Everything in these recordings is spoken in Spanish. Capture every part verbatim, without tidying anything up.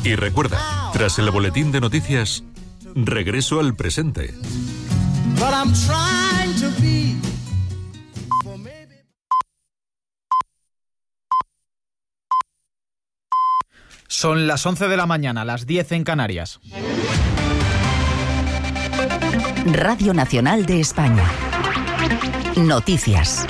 Y recuerda, tras el boletín de noticias, regreso al presente. Son las once de la mañana, las diez en Canarias. Radio Nacional de España. Noticias.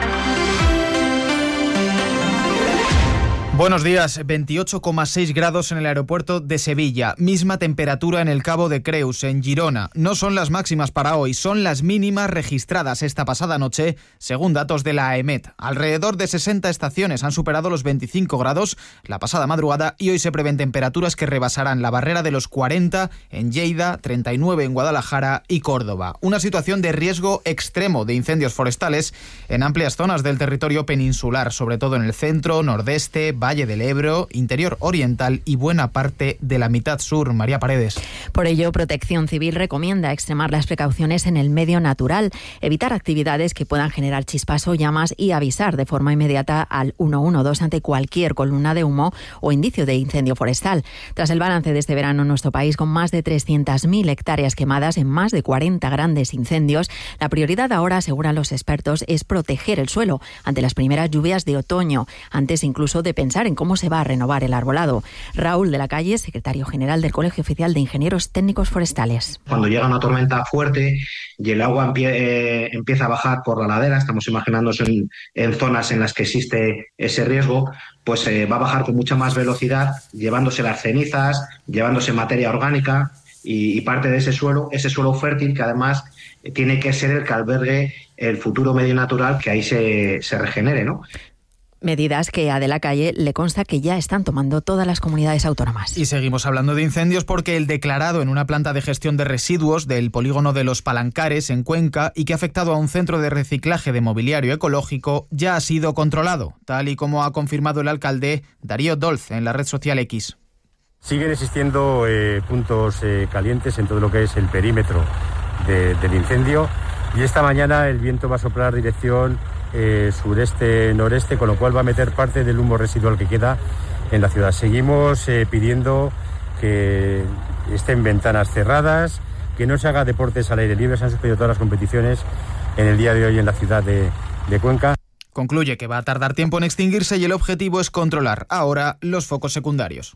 Buenos días. veintiocho coma seis grados en el aeropuerto de Sevilla. Misma temperatura en el Cabo de Creus, en Girona. No son las máximas para hoy, son las mínimas registradas esta pasada noche, según datos de la AEMET. Alrededor de sesenta estaciones han superado los veinticinco grados la pasada madrugada y hoy se prevén temperaturas que rebasarán la barrera de los cuarenta en Lleida, treinta y nueve en Guadalajara y Córdoba. Una situación de riesgo extremo de incendios forestales en amplias zonas del territorio peninsular, sobre todo en el centro, nordeste, Valle del Ebro, interior oriental y buena parte de la mitad sur. María Paredes. Por ello, Protección Civil recomienda extremar las precauciones en el medio natural, evitar actividades que puedan generar chispas o llamas y avisar de forma inmediata al ciento doce ante cualquier columna de humo o indicio de incendio forestal. Tras el balance de este verano en nuestro país, con más de trescientas mil hectáreas quemadas en más de cuarenta grandes incendios, la prioridad ahora, aseguran los expertos, es proteger el suelo ante las primeras lluvias de otoño, antes incluso de pensar en cómo se va a renovar el arbolado. Raúl de la Calle, secretario general del Colegio Oficial de Ingenieros Técnicos Forestales. Cuando llega una tormenta fuerte y el agua empie- eh, empieza a bajar por la ladera, estamos imaginándonos en, en zonas en las que existe ese riesgo, pues eh, va a bajar con mucha más velocidad, llevándose las cenizas, llevándose materia orgánica y, y parte de ese suelo, ese suelo fértil que además eh, tiene que ser el que albergue el futuro medio natural que ahí se, se regenere, ¿no? Medidas que a De la Calle le consta que ya están tomando todas las comunidades autónomas. Y seguimos hablando de incendios porque el declarado en una planta de gestión de residuos del polígono de Los Palancares, en Cuenca, y que ha afectado a un centro de reciclaje de mobiliario ecológico, ya ha sido controlado, tal y como ha confirmado el alcalde Darío Dolz en la red social X. Siguen existiendo eh, puntos eh, calientes en todo lo que es el perímetro de, del incendio, y esta mañana el viento va a soplar dirección Eh, sureste-noreste, con lo cual va a meter parte del humo residual que queda en la ciudad. Seguimos eh, pidiendo que estén ventanas cerradas, que no se haga deportes al aire libre. Se han suspendido todas las competiciones en el día de hoy en la ciudad de, de Cuenca. Concluye que va a tardar tiempo en extinguirse y el objetivo es controlar ahora los focos secundarios.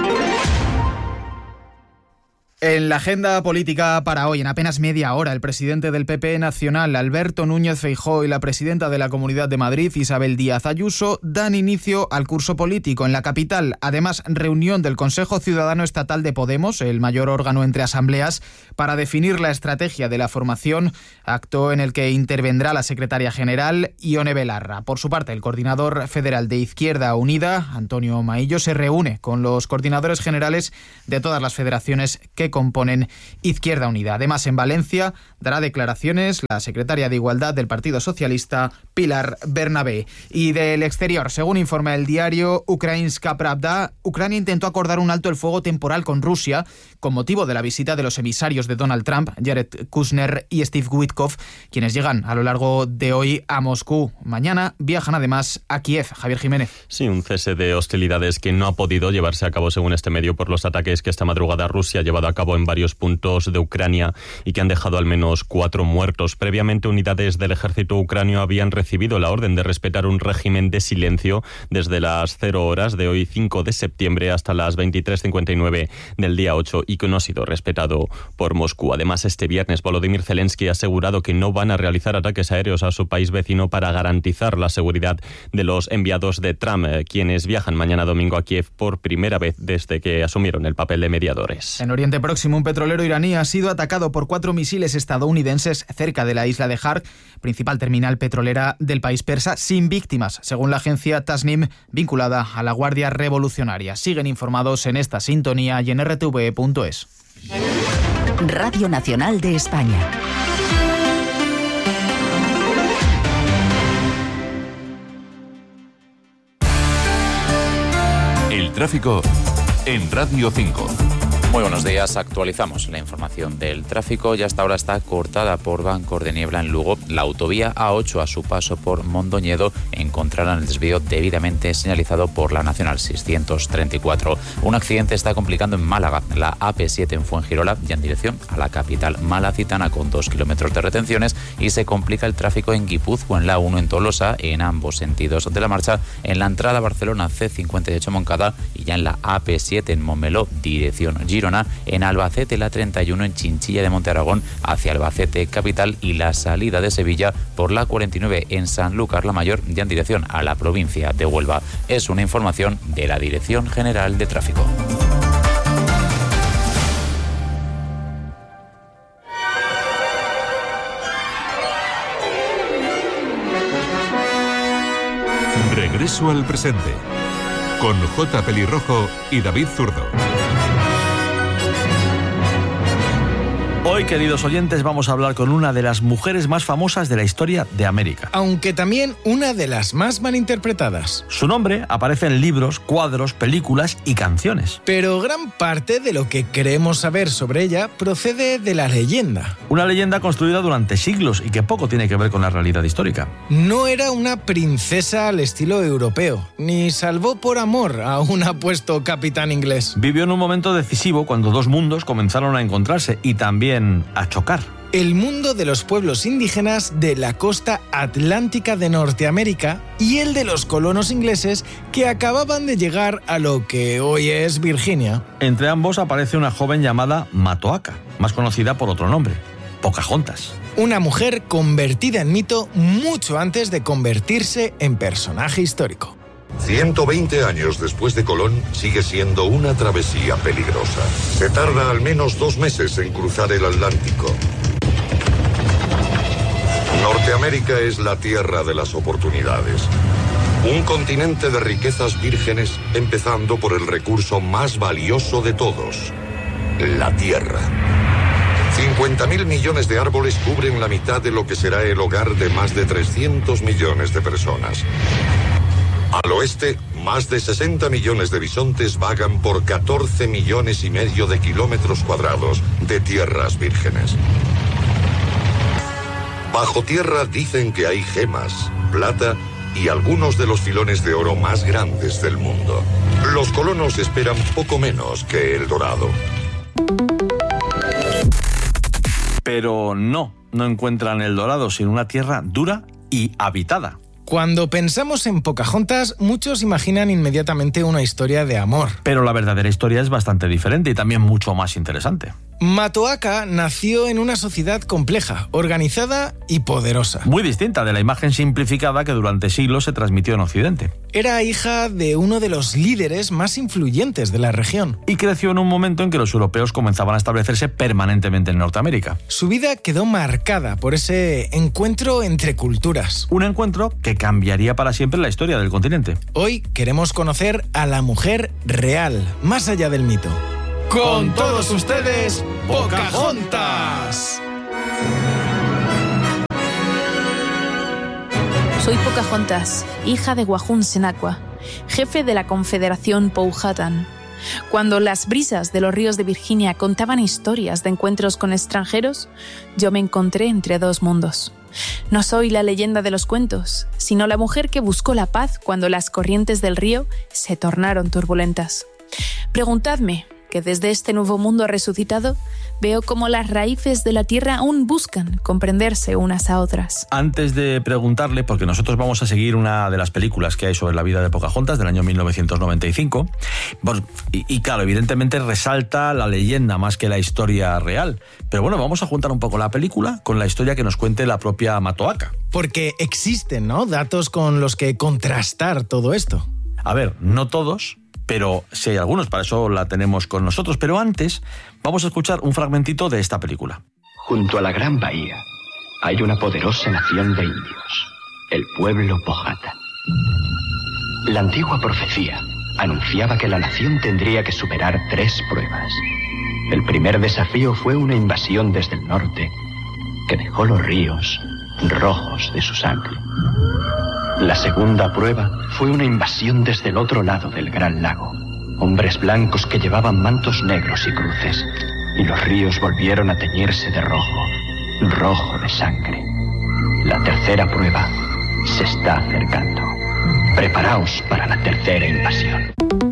En la agenda política para hoy, en apenas media hora, el presidente del P P nacional, Alberto Núñez Feijóo, y la presidenta de la Comunidad de Madrid, Isabel Díaz Ayuso, dan inicio al curso político en la capital. Además, reunión del Consejo Ciudadano Estatal de Podemos, el mayor órgano entre asambleas, para definir la estrategia de la formación, acto en el que intervendrá la secretaria general, Ione Belarra. Por su parte, el coordinador federal de Izquierda Unida, Antonio Maillo, se reúne con los coordinadores generales de todas las federaciones que componen Izquierda Unida. Además, en Valencia dará declaraciones la secretaria de Igualdad del Partido Socialista, Pilar Bernabé. Y del exterior, según informa el diario Ukrainska Pravda, Ucrania intentó acordar un alto el fuego temporal con Rusia con motivo de la visita de los emisarios de Donald Trump, Jared Kushner y Steve Witkoff, quienes llegan a lo largo de hoy a Moscú. Mañana viajan además a Kiev. Javier Jiménez. Sí, un cese de hostilidades que no ha podido llevarse a cabo, según este medio, por los ataques que esta madrugada Rusia ha llevado a cabo en varios puntos de Ucrania y que han dejado al menos cuatro muertos. Previamente, unidades del ejército ucranio habían recibido la orden de respetar un régimen de silencio desde las cero horas de hoy, cinco de septiembre, hasta las veintitrés cincuenta y nueve del día ocho, y que no ha sido respetado por Moscú. Además, este viernes Volodymyr Zelensky ha asegurado que no van a realizar ataques aéreos a su país vecino para garantizar la seguridad de los enviados de Trump, quienes viajan mañana domingo a Kiev por primera vez desde que asumieron el papel de mediadores. En Oriente Próximo, un petrolero iraní ha sido atacado por cuatro misiles estadounidenses cerca de la isla de Hark, principal terminal petrolera del país persa, sin víctimas, según la agencia Tasnim, vinculada a la Guardia Revolucionaria. Siguen informados en esta sintonía y en r t v punto es. Radio Nacional de España. El tráfico en Radio cinco. Muy buenos días, actualizamos la información del tráfico y hasta ahora está cortada por bancos de niebla en Lugo. La autovía A ocho a su paso por Mondoñedo encontrarán el desvío debidamente señalizado por la Nacional seiscientos treinta y cuatro. Un accidente está complicando en Málaga, la A P siete en Fuengirola y en dirección a la capital malacitana con dos kilómetros de retenciones, y se complica el tráfico en Guipúzcoa, en la A uno en Tolosa, en ambos sentidos de la marcha, en la entrada a Barcelona C cincuenta y ocho Moncada y ya en la A P siete en Montmeló, dirección Girona, en Albacete la treinta y uno en Chinchilla de Monte Aragón hacia Albacete capital, y la salida de Sevilla por la cuarenta y nueve en Sanlúcar la Mayor ya en dirección a la provincia de Huelva. Es una información de la Dirección General de Tráfico. Regreso al presente con J. Pelirrojo y David Zurdo. Hoy, queridos oyentes, vamos a hablar con una de las mujeres más famosas de la historia de América. Aunque también una de las más malinterpretadas. Su nombre aparece en libros, cuadros, películas y canciones. Pero gran parte de lo que queremos saber sobre ella procede de la leyenda. Una leyenda construida durante siglos y que poco tiene que ver con la realidad histórica. No era una princesa al estilo europeo, ni salvó por amor a un apuesto capitán inglés. Vivió en un momento decisivo cuando dos mundos comenzaron a encontrarse y también a chocar. El mundo de los pueblos indígenas de la costa atlántica de Norteamérica y el de los colonos ingleses que acababan de llegar a lo que hoy es Virginia. Entre ambos aparece una joven llamada Matoaka, más conocida por otro nombre, Pocahontas. Una mujer convertida en mito mucho antes de convertirse en personaje histórico. ciento veinte años después de Colón, sigue siendo una travesía peligrosa. Se tarda al menos dos meses en cruzar el Atlántico. Norteamérica es la tierra de las oportunidades. Un continente de riquezas vírgenes, empezando por el recurso más valioso de todos, la tierra. cincuenta mil millones de árboles cubren la mitad de lo que será el hogar de más de trescientos millones de personas. Al oeste, más de sesenta millones de bisontes vagan por catorce millones y medio de kilómetros cuadrados de tierras vírgenes. Bajo tierra dicen que hay gemas, plata y algunos de los filones de oro más grandes del mundo. Los colonos esperan poco menos que el dorado. Pero no, no encuentran el dorado, sino una tierra dura y habitada. Cuando pensamos en Pocahontas, muchos imaginan inmediatamente una historia de amor. Pero la verdadera historia es bastante diferente y también mucho más interesante. Matoaka nació en una sociedad compleja, organizada y poderosa. Muy distinta de la imagen simplificada que durante siglos se transmitió en Occidente. Era hija de uno de los líderes más influyentes de la región. Y creció en un momento en que los europeos comenzaban a establecerse permanentemente en Norteamérica. Su vida quedó marcada por ese encuentro entre culturas. Un encuentro que cambiaría para siempre la historia del continente. Hoy queremos conocer a la mujer real, más allá del mito. Con todos ustedes, Pocahontas. Soy Pocahontas, hija de Wahun Senaqua, jefe de la Confederación Powhatan. Cuando las brisas de los ríos de Virginia contaban historias de encuentros con extranjeros, yo me encontré entre dos mundos. No soy la leyenda de los cuentos, sino la mujer que buscó la paz cuando las corrientes del río se tornaron turbulentas. Preguntadme, que desde este nuevo mundo resucitado veo cómo las raíces de la tierra aún buscan comprenderse unas a otras. Antes de preguntarle, porque nosotros vamos a seguir una de las películas que hay sobre la vida de Pocahontas del año mil novecientos noventa y cinco, y, y claro, evidentemente resalta la leyenda más que la historia real, pero bueno, vamos a juntar un poco la película con la historia que nos cuente la propia Matoaka. Porque existen, ¿no?, datos con los que contrastar todo esto. A ver, no todos, pero sí hay algunos, para eso la tenemos con nosotros. Pero antes, vamos a escuchar un fragmentito de esta película. Junto a la gran bahía hay una poderosa nación de indios, el pueblo Powhatan. La antigua profecía anunciaba que la nación tendría que superar tres pruebas. El primer desafío fue una invasión desde el norte que dejó los ríos rojos de su sangre. La segunda prueba fue una invasión desde el otro lado del Gran Lago, hombres blancos que llevaban mantos negros y cruces, y los ríos volvieron a teñirse de rojo, rojo de sangre. La tercera prueba se está acercando. Preparaos para la tercera invasión.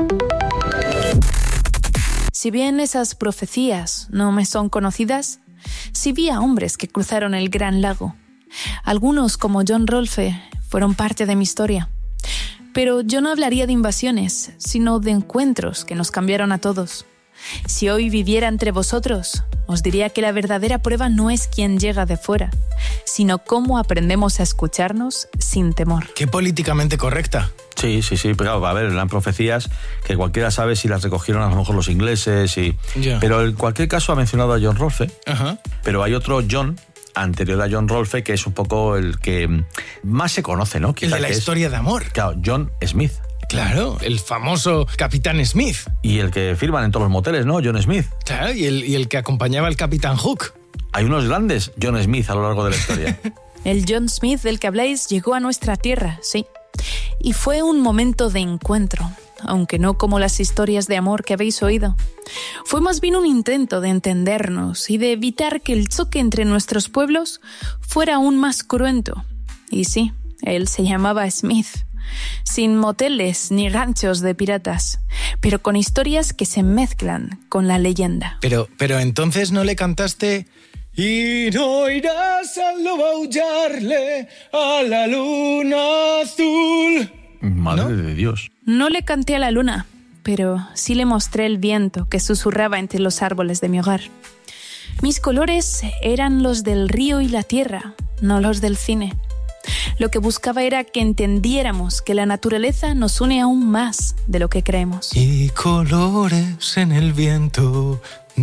Si bien esas profecías no me son conocidas, sí vi a hombres que cruzaron el Gran Lago. Algunos, como John Rolfe, fueron parte de mi historia. Pero yo no hablaría de invasiones, sino de encuentros que nos cambiaron a todos. Si hoy viviera entre vosotros, os diría que la verdadera prueba no es quién llega de fuera, sino cómo aprendemos a escucharnos sin temor. Qué políticamente correcta. Sí, sí, sí, pero a ver, eran profecías que cualquiera sabe si las recogieron a lo mejor los ingleses, y... Yeah. Pero en cualquier caso ha mencionado a John Rolfe, Ajá. pero hay otro John anterior a John Rolfe que es un poco el que más se conoce, ¿no? El de la historia de amor. Claro, John Smith. Claro, el famoso Capitán Smith. Y el que firman en todos los moteles, ¿no? John Smith. Claro, y el, y el que acompañaba al Capitán Hook. Hay unos grandes John Smith a lo largo de la historia. El John Smith del que habláis llegó a nuestra tierra, sí. Y fue un momento de encuentro, aunque no como las historias de amor que habéis oído. Fue más bien un intento de entendernos y de evitar que el choque entre nuestros pueblos fuera aún más cruento. Y sí, él se llamaba Smith. Sin moteles ni ranchos de piratas, pero con historias que se mezclan con la leyenda. Pero, pero entonces no le cantaste... Y no irás al lobo a aullarle a la luna azul. Madre ¿No? de Dios. No le canté a la luna, pero sí le mostré el viento que susurraba entre los árboles de mi hogar. Mis colores eran los del río y la tierra, no los del cine. Lo que buscaba era que entendiéramos que la naturaleza nos une aún más de lo que creemos. Y colores en el viento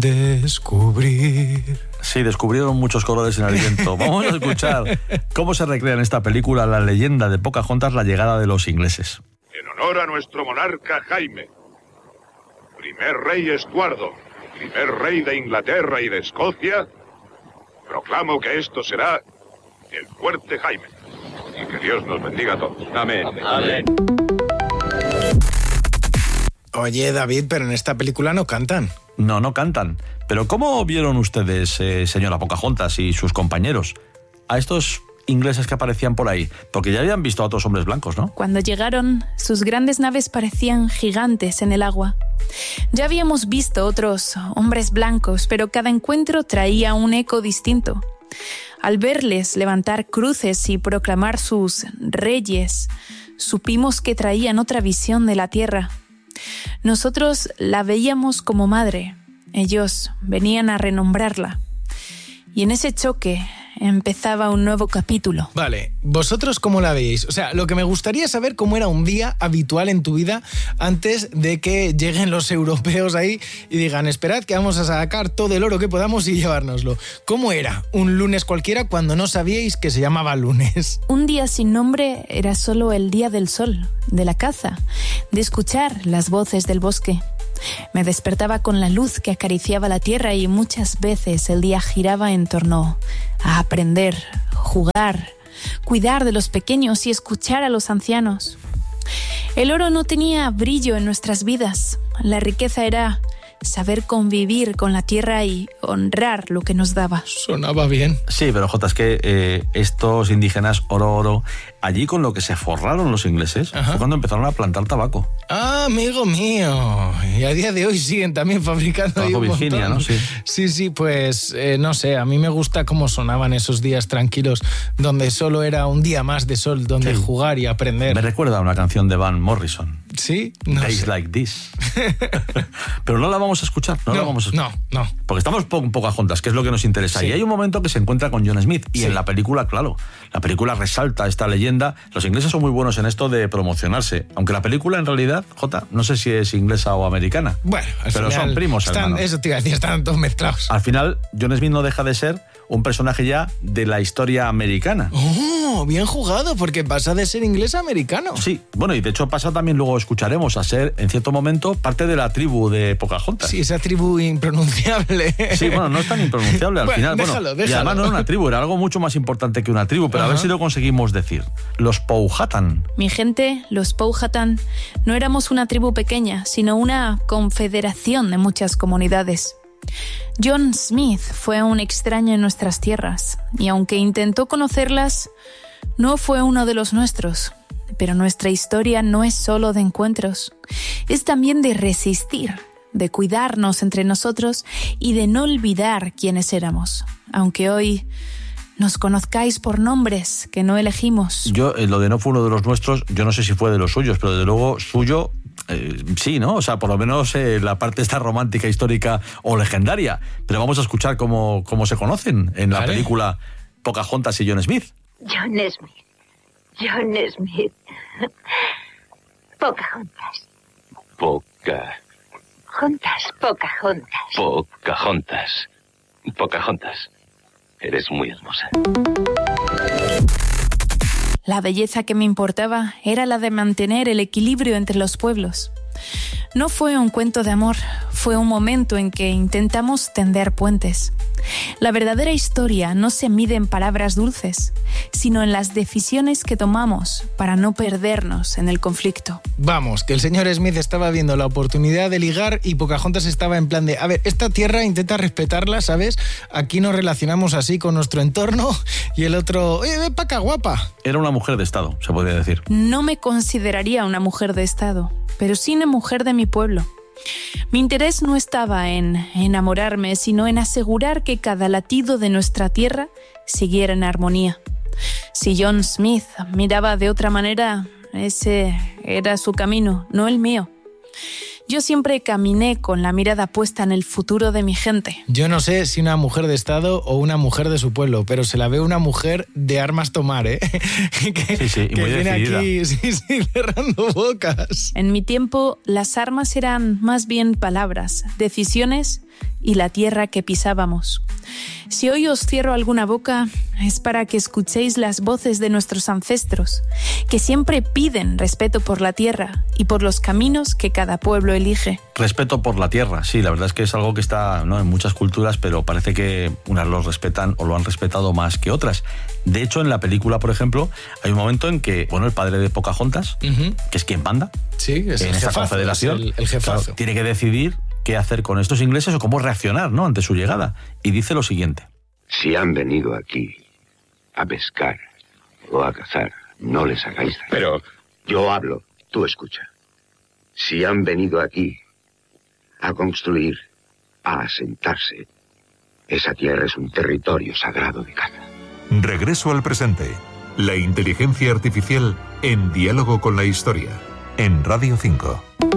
descubrir. Sí, descubrieron muchos colores en el viento. Vamos a escuchar cómo se recrea en esta película la leyenda de Pocahontas, la llegada de los ingleses. En honor a nuestro monarca Jaime, primer rey Estuardo, primer rey de Inglaterra y de Escocia, proclamo que esto será el fuerte Jaime. Y que Dios nos bendiga a todos. Amén. Amén. Oye, David, pero en esta película no cantan. No, no cantan. Pero ¿cómo vieron ustedes, eh, señora Pocahontas y sus compañeros, a estos ingleses que aparecían por ahí? Porque ya habían visto a otros hombres blancos, ¿no? Cuando llegaron, sus grandes naves parecían gigantes en el agua. Ya habíamos visto otros hombres blancos, pero cada encuentro traía un eco distinto. Al verles levantar cruces y proclamar sus reyes, supimos que traían otra visión de la tierra. Nosotros la veíamos como madre, ellos venían a renombrarla. Y en ese choque empezaba un nuevo capítulo. Vale, ¿vosotros cómo la veis? O sea, lo que me gustaría saber cómo era un día habitual en tu vida antes de que lleguen los europeos ahí y digan, esperad que vamos a sacar todo el oro que podamos y llevárnoslo. ¿Cómo era un lunes cualquiera cuando no sabíais que se llamaba lunes? Un día sin nombre era solo el día del sol, de la caza, de escuchar las voces del bosque. Me despertaba con la luz que acariciaba la tierra y muchas veces el día giraba en torno a aprender, jugar, cuidar de los pequeños y escuchar a los ancianos. El oro no tenía brillo en nuestras vidas. La riqueza era saber convivir con la tierra y honrar lo que nos daba. Sonaba bien. Sí, pero Jota, es que eh, estos indígenas, oro, oro, allí con lo que se forraron los ingleses, Ajá. fue cuando empezaron a plantar tabaco. Ah, amigo mío. Y a día de hoy siguen también fabricando ahí un Virginia, montón. ¿no? Sí. sí, sí, pues eh, no sé, a mí me gusta cómo sonaban esos días tranquilos, donde solo era un día más de sol, donde Sí. jugar y aprender. Me recuerda a una canción de Van Morrison. Sí, no Days sé. Like This. Pero no la vamos a escuchar, no, No, la vamos a escuchar. no, no. Porque estamos po- un Pocahontas, que es lo que nos interesa. Sí. Y hay un momento que se encuentra con John Smith. Y Sí. en la película, claro, la película resalta esta leyenda. Los ingleses son muy buenos en esto de promocionarse. Aunque la película, en realidad, Jota, no sé si es inglesa o americana. Bueno, al pero final son primos, están, hermanos. eso te iba a decir, están todos mezclados. Al final, John Smith no deja de ser un personaje ya de la historia americana. Oh, bien jugado, porque pasa de ser inglés a americano. Sí, bueno, y de hecho pasa también, luego escucharemos, a ser, en cierto momento, parte de la tribu de Pocahontas. Pocahontas. Sí, esa tribu impronunciable. Sí, bueno, no es tan impronunciable al bueno, final. Déjalo, bueno, déjalo. Y además no era una tribu, era algo mucho más importante que una tribu, pero Ajá. a ver si lo conseguimos decir. Los Powhatan. Mi gente, los Powhatan, no éramos una tribu pequeña, sino una confederación de muchas comunidades. John Smith fue un extraño en nuestras tierras, y aunque intentó conocerlas, no fue uno de los nuestros. Pero nuestra historia no es solo de encuentros, es también de resistir, de cuidarnos entre nosotros y de no olvidar quiénes éramos, aunque hoy nos conozcáis por nombres que no elegimos. Yo, eh, lo de no fue uno de los nuestros, yo no sé si fue de los suyos, pero desde luego suyo, eh, sí, ¿no? O sea, por lo menos eh, la parte esta romántica, histórica o legendaria. Pero vamos a escuchar cómo, cómo se conocen en la ¿Vale? película Pocahontas y John Smith. John Smith. John Smith. Pocahontas. Poca. Juntas, Pocahontas. Pocahontas. Pocahontas. Eres muy hermosa. La belleza que me importaba era la de mantener el equilibrio entre los pueblos. No fue un cuento de amor, fue un momento en que intentamos tender puentes. La verdadera historia no se mide en palabras dulces, sino en las decisiones que tomamos para no perdernos en el conflicto. Vamos, que el señor Smith estaba viendo la oportunidad de ligar y Pocahontas estaba en plan de, a ver, esta tierra intenta respetarla, ¿sabes? Aquí nos relacionamos así con nuestro entorno y el otro, oye, ven pa' acá, guapa. Era una mujer de estado, se podría decir. No me consideraría una mujer de estado, pero sí una mujer de mi pueblo. Mi interés no estaba en enamorarme, sino en asegurar que cada latido de nuestra tierra siguiera en armonía. Si John Smith miraba de otra manera, ese era su camino, no el mío. Yo siempre caminé con la mirada puesta en el futuro de mi gente. Yo no sé si una mujer de estado o una mujer de su pueblo, pero se la ve una mujer de armas tomar, ¿eh? que, sí, sí, y que muy viene decidida. aquí sí, sí, cerrando bocas. En mi tiempo, las armas eran más bien palabras, decisiones y la tierra que pisábamos. Si hoy os cierro alguna boca, es para que escuchéis las voces de nuestros ancestros, que siempre piden respeto por la tierra y por los caminos que cada pueblo elige. Respeto por la tierra, sí, la verdad es que es algo que está, ¿no?, en muchas culturas, pero parece que unas lo respetan o lo han respetado más que otras. De hecho, en la película, por ejemplo, hay un momento en que, bueno, el padre de Pocahontas, uh-huh. que es quien manda sí, es en el esa jefazo, confederación, es el, el jefazo. Claro, tiene que decidir qué hacer con estos ingleses o cómo reaccionar, ¿no?, ante su llegada. Y dice lo siguiente. Si han venido aquí a pescar o a cazar, no les hagáis daño. Pero yo hablo, tú escucha. Si han venido aquí a construir, a asentarse, esa tierra es un territorio sagrado de caza. Regreso al presente. La inteligencia artificial en diálogo con la historia. En Radio cinco.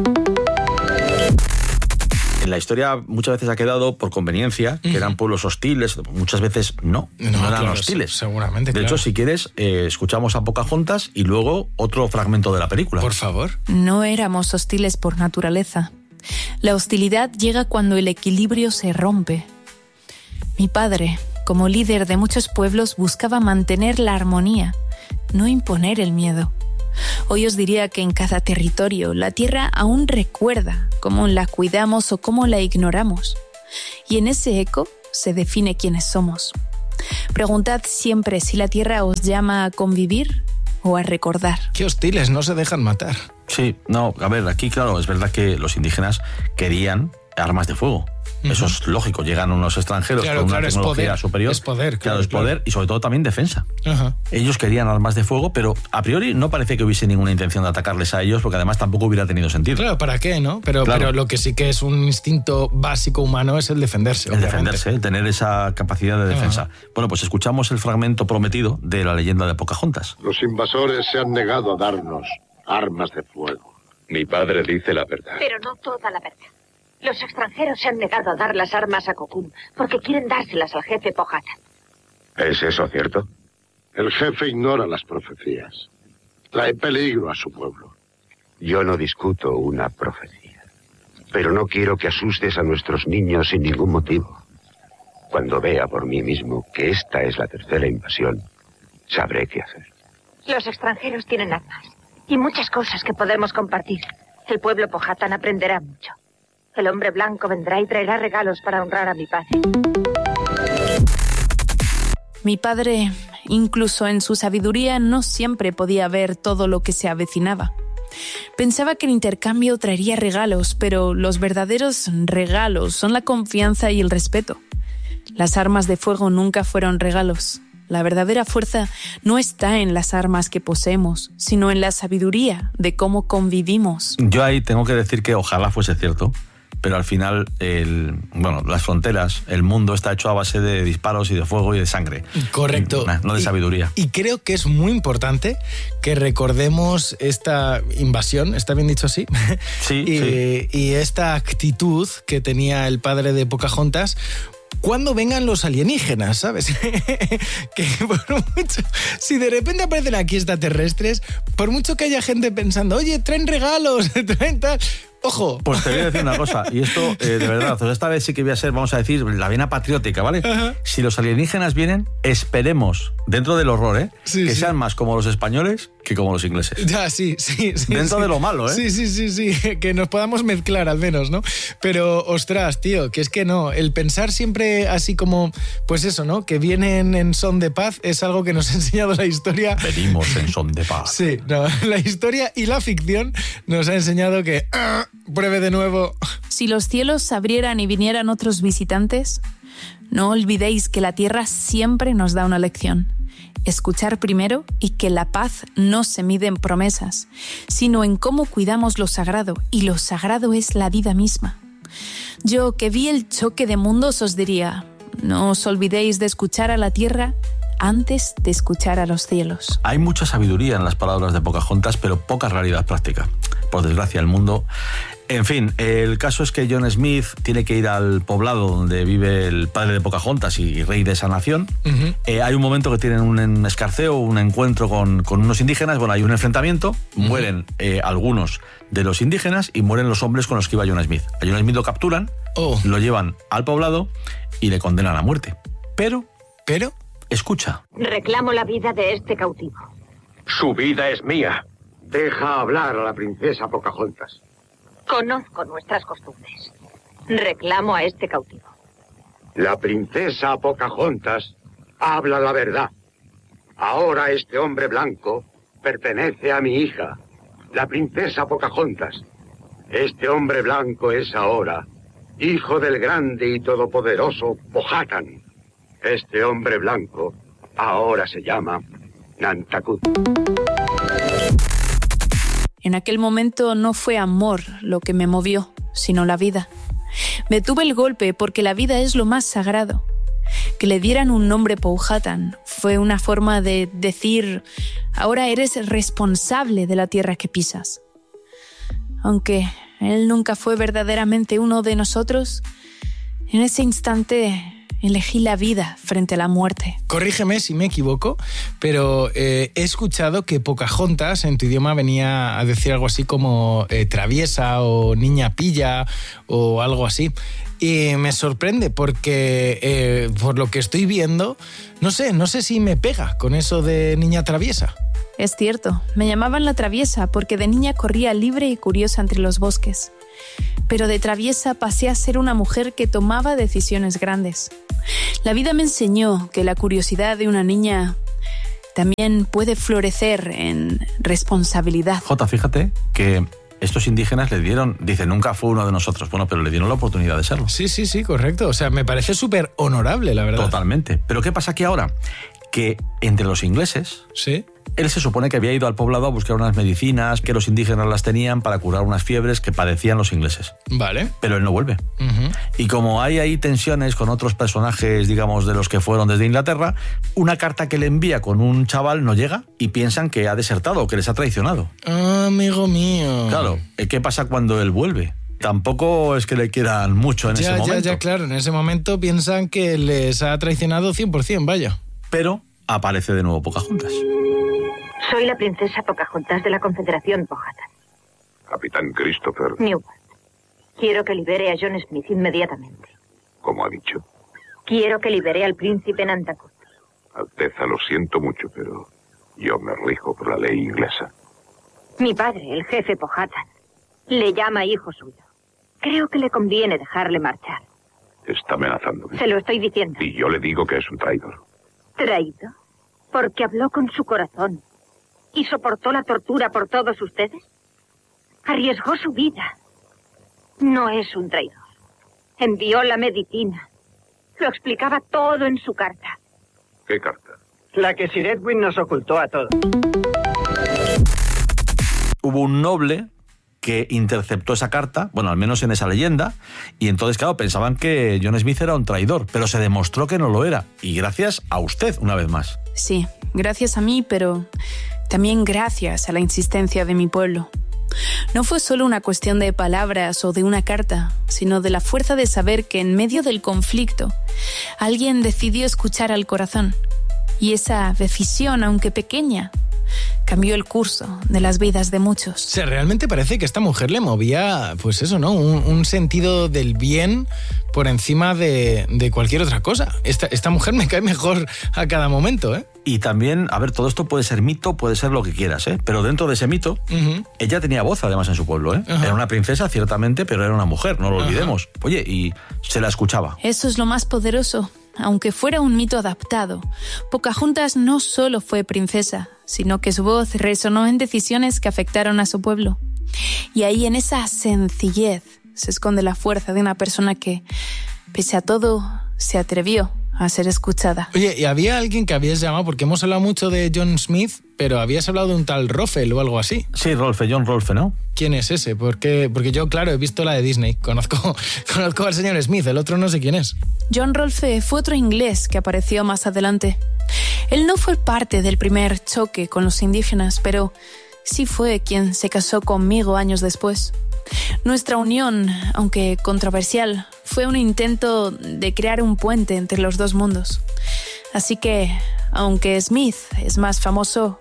En la historia muchas veces ha quedado por conveniencia que uh-huh. eran pueblos hostiles, muchas veces no, no, no eran claro, hostiles. Seguramente, De claro. hecho, si quieres, eh, escuchamos a Pocahontas y luego otro fragmento de la película. Por favor. No éramos hostiles por naturaleza. La hostilidad llega cuando el equilibrio se rompe. Mi padre, como líder de muchos pueblos, buscaba mantener la armonía, no imponer el miedo. Hoy os diría que en cada territorio la tierra aún recuerda cómo la cuidamos o cómo la ignoramos. Y en ese eco se define quiénes somos. Preguntad siempre si la tierra os llama a convivir o a recordar. Qué hostiles, no se dejan matar. Sí, no, a ver, aquí claro, es verdad que los indígenas querían armas de fuego. Uh-huh. Eso es lógico, llegan unos extranjeros claro, con una claro, tecnología es poder, superior. Es poder, claro. Claro, es claro. poder y sobre todo también defensa. Uh-huh. Ellos querían armas de fuego, pero a priori no parece que hubiese ninguna intención de atacarles a ellos, porque además tampoco hubiera tenido sentido. Claro, ¿para qué, no? Pero, claro. pero lo que sí que es un instinto básico humano es el defenderse. El obviamente. defenderse, el tener esa capacidad de defensa. Uh-huh. Bueno, pues escuchamos el fragmento prometido de la leyenda de Pocahontas. Los invasores se han negado a darnos armas de fuego. Mi padre dice la verdad. Pero no toda la verdad. Los extranjeros se han negado a dar las armas a Cocoon porque quieren dárselas al jefe Powhatan. ¿Es eso cierto? El jefe ignora las profecías. Trae peligro a su pueblo. Yo no discuto una profecía, pero no quiero que asustes a nuestros niños sin ningún motivo. Cuando vea por mí mismo que esta es la tercera invasión, sabré qué hacer. Los extranjeros tienen armas y muchas cosas que podemos compartir. El pueblo Powhatan aprenderá mucho. El hombre blanco vendrá y traerá regalos para honrar a mi padre. Mi padre, incluso en su sabiduría, no siempre podía ver todo lo que se avecinaba. Pensaba que el intercambio traería regalos, pero los verdaderos regalos son la confianza y el respeto. Las armas de fuego nunca fueron regalos. La verdadera fuerza no está en las armas que poseemos, sino en la sabiduría de cómo convivimos. Yo ahí tengo que decir que ojalá fuese cierto, pero al final, el, bueno, las fronteras, el mundo está hecho a base de disparos y de fuego y de sangre. Correcto. No de sabiduría. Y, y creo que es muy importante que recordemos esta invasión, ¿está bien dicho así? Sí, y, sí. Y esta actitud que tenía el padre de Pocahontas cuando vengan los alienígenas, ¿sabes? Que por mucho, si de repente aparecen aquí extraterrestres, por mucho que haya gente pensando, oye, traen regalos, traen tal... Ojo. Pues te voy a decir una cosa, y esto, eh, de verdad, esta vez sí que voy a ser, vamos a decir, la vena patriótica, ¿vale? Ajá. Si los alienígenas vienen, esperemos, dentro del horror, ¿eh? Sí, que sí. sean más como los españoles que como los ingleses. Ya, sí, sí. sí dentro sí. de lo malo, ¿eh? Sí, sí, sí, sí, que nos podamos mezclar al menos, ¿no? Pero, ostras, tío, que es que no, el pensar siempre así como, pues eso, ¿no? Que vienen en son de paz es algo que nos ha enseñado la historia. Venimos en son de paz. Sí, no, la historia y la ficción nos ha enseñado que... ¡ah! Pruebe de nuevo. Si los cielos se abrieran y vinieran otros visitantes, no olvidéis que la tierra siempre nos da una lección. Escuchar primero y que la paz no se mide en promesas, sino en cómo cuidamos lo sagrado, y lo sagrado es la vida misma. Yo, que vi el choque de mundos, os diría, no os olvidéis de escuchar a la tierra antes de escuchar a los cielos. Hay mucha sabiduría en las palabras de Pocahontas, pero poca realidad práctica. Por desgracia, el mundo... En fin, el caso es que John Smith tiene que ir al poblado donde vive el padre de Pocahontas y rey de esa nación. Uh-huh. Eh, hay un momento que tienen un escarceo, un encuentro con, con unos indígenas. Bueno, hay un enfrentamiento, uh-huh. mueren eh, algunos de los indígenas y mueren los hombres con los que iba John Smith. A John Smith lo capturan, oh. lo llevan al poblado y le condenan a muerte. Pero... ¿Pero? Escucha. Reclamo la vida de este cautivo. Su vida es mía. Deja hablar a la princesa Pocahontas. Conozco nuestras costumbres. Reclamo a este cautivo. La princesa Pocahontas habla la verdad. Ahora este hombre blanco pertenece a mi hija, la princesa Pocahontas. Este hombre blanco es ahora hijo del grande y todopoderoso Powhatan. Este hombre blanco ahora se llama Nantakud. En aquel momento no fue amor lo que me movió, sino la vida. Me tuve el golpe porque la vida es lo más sagrado. Que le dieran un nombre Powhatan fue una forma de decir, ahora eres responsable de la tierra que pisas. Aunque él nunca fue verdaderamente uno de nosotros, en ese instante... elegí la vida frente a la muerte. Corrígeme si me equivoco, pero eh, he escuchado que Pocahontas en tu idioma venía a decir algo así como eh, traviesa o niña pilla o algo así. Y me sorprende porque eh, por lo que estoy viendo, no sé, no sé si me pega con eso de niña traviesa. Es cierto, me llamaban la traviesa porque de niña corría libre y curiosa entre los bosques. Pero de traviesa pasé a ser una mujer que tomaba decisiones grandes. La vida me enseñó que la curiosidad de una niña también puede florecer en responsabilidad. Jota, fíjate que estos indígenas le dieron, dice, nunca fue uno de nosotros, bueno, pero le dieron la oportunidad de serlo. Sí, sí, sí, correcto. O sea, me parece súper honorable, la verdad. Totalmente. Pero ¿qué pasa aquí ahora? Que entre los ingleses... Sí. Él se supone que había ido al poblado a buscar unas medicinas que los indígenas las tenían para curar unas fiebres que padecían los ingleses. Vale. Pero él no vuelve. Uh-huh. Y como hay ahí tensiones con otros personajes, digamos, de los que fueron desde Inglaterra, una carta que le envía con un chaval no llega y piensan que ha desertado o que les ha traicionado. Ah, amigo mío. Claro. ¿Qué pasa cuando él vuelve? Tampoco es que le quieran mucho en ya, ese momento. Ya, ya, claro. En ese momento piensan que les ha traicionado cien por ciento, vaya. Pero aparece de nuevo Pocahontas. Soy la princesa Pocahontas de la Confederación Powhatan. Capitán Christopher. Newport. Quiero que libere a John Smith inmediatamente. ¿Cómo ha dicho? Quiero que libere al príncipe Nantakud. Alteza, lo siento mucho, pero yo me rijo por la ley inglesa. Mi padre, el jefe Powhatan, le llama hijo suyo. Creo que le conviene dejarle marchar. Está amenazándome. Se lo estoy diciendo. Y yo le digo que es un traidor. ¿Traído? Porque habló con su corazón y soportó la tortura por todos ustedes. Arriesgó su vida. No es un traidor. Envió la medicina. Lo explicaba todo en su carta. ¿Qué carta? La que Sir Edwin nos ocultó a todos. Hubo un noble que interceptó esa carta, bueno, al menos en esa leyenda, y entonces, claro, pensaban que John Smith era un traidor, pero se demostró que no lo era, y gracias a usted, una vez más. Sí, gracias a mí, pero también gracias a la insistencia de mi pueblo. No fue solo una cuestión de palabras o de una carta, sino de la fuerza de saber que en medio del conflicto alguien decidió escuchar al corazón. Y esa decisión, aunque pequeña, cambió el curso de las vidas de muchos. O sea, realmente parece que esta mujer le movía, pues eso, ¿no? Un, un sentido del bien por encima de, de cualquier otra cosa. Esta, esta mujer me cae mejor a cada momento, ¿eh? Y también, a ver, todo esto puede ser mito, puede ser lo que quieras, ¿eh? Pero dentro de ese mito, uh-huh. ella tenía voz además en su pueblo, ¿eh? Uh-huh. Era una princesa, ciertamente, pero era una mujer, no lo uh-huh. olvidemos. Oye, y se la escuchaba. Eso es lo más poderoso. Aunque fuera un mito adaptado, Pocahontas no solo fue princesa, sino que su voz resonó en decisiones que afectaron a su pueblo. Y ahí, en esa sencillez, se esconde la fuerza de una persona que, pese a todo, se atrevió a ser escuchada. Oye, ¿y había alguien que habías llamado? Porque hemos hablado mucho de John Smith, pero habías hablado de un tal Rolfe o algo así. Sí, Rolfe, John Rolfe, ¿no? ¿Quién es ese? Porque, porque yo, claro, he visto la de Disney. Conozco, conozco al señor Smith, el otro no sé quién es. John Rolfe fue otro inglés que apareció más adelante. Él no fue parte del primer choque con los indígenas, pero sí fue quien se casó conmigo años después. Nuestra unión, aunque controversial, fue un intento de crear un puente entre los dos mundos. Así que, aunque Smith es más famoso,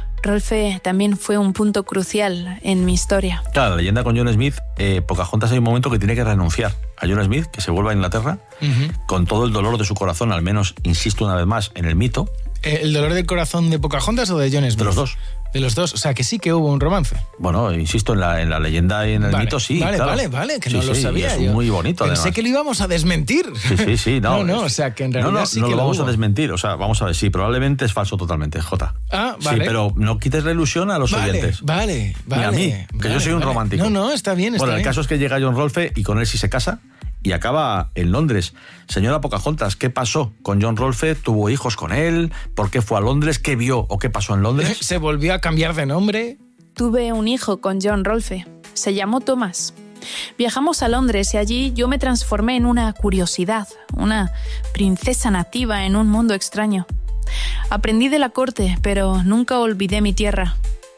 Rolfe también fue un punto crucial en mi historia. Claro, la leyenda con John Smith, eh, Pocahontas hay un momento que tiene que renunciar a John Smith, que se vuelve a Inglaterra, uh-huh. con todo el dolor de su corazón, al menos, insisto una vez más, en el mito. ¿El dolor del corazón de Pocahontas o de John Smith? De los dos. De los dos, o sea, que sí que hubo un romance. Bueno, insisto, en la, en la leyenda y en el vale, mito sí. Vale, claro. vale, vale, que sí, no lo sí, sabía es yo. Muy bonito, Pensé además. que lo íbamos a desmentir. Sí, sí, sí. No, no, no, o sea, que en realidad no, no, sí no que lo vamos hubo. a desmentir. O sea, vamos a ver, sí, probablemente es falso totalmente, Jota. Ah, vale. Sí, pero no quites la ilusión a los vale, oyentes. Vale, vale. Ni a mí, que vale, yo soy un vale. romántico. No, no, está bien, está Bueno, el bien. caso es que llega John Rolfe y con él sí se casa y acaba en Londres. Señora Pocahontas, ¿qué pasó con John Rolfe? ¿Tuvo hijos con él? ¿Por qué fue a Londres? ¿Qué vio o qué pasó en Londres? ¿Se volvió a cambiar de nombre? Tuve un hijo con John Rolfe. Se llamó Thomas. Viajamos a Londres y allí yo me transformé en una curiosidad, una princesa nativa en un mundo extraño. Aprendí de la corte, pero nunca olvidé mi tierra.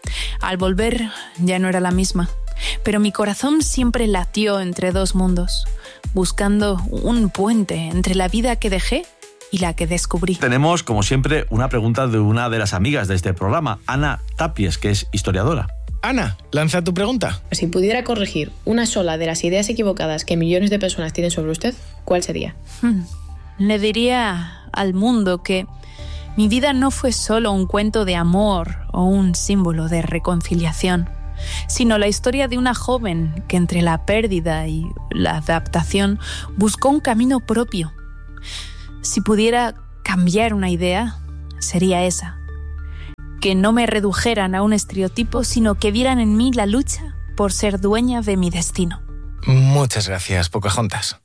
Al volver ya no era la misma, pero mi corazón siempre latió entre dos mundos, buscando un puente entre la vida que dejé y la que descubrí. Tenemos, como siempre, una pregunta de una de las amigas de este programa, Ana Tapies, que es historiadora. Ana, lanza tu pregunta. Si pudiera corregir una sola de las ideas equivocadas que millones de personas tienen sobre usted, ¿cuál sería? Hmm. Le diría al mundo que mi vida no fue solo un cuento de amor o un símbolo de reconciliación, sino la historia de una joven que entre la pérdida y la adaptación buscó un camino propio. Si pudiera cambiar una idea, sería esa. Que no me redujeran a un estereotipo, sino que vieran en mí la lucha por ser dueña de mi destino. Muchas gracias, Pocahontas.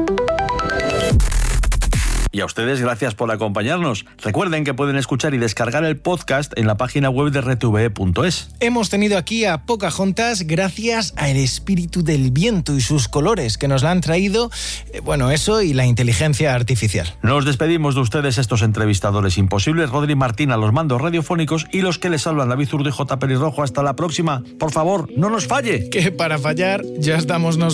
Y a ustedes, gracias por acompañarnos. Recuerden que pueden escuchar y descargar el podcast en la página web de R T V E punto es. Hemos tenido aquí a Pocahontas gracias al espíritu del viento y sus colores que nos la han traído, eh, bueno, eso y la inteligencia artificial. Nos despedimos de ustedes, estos entrevistadores imposibles, Rodri Martín a los mandos radiofónicos y los que les hablan, David Zurdo y J. Pelirrojo. Hasta la próxima. Por favor, no nos falle. Que para fallar ya estamos nosotros.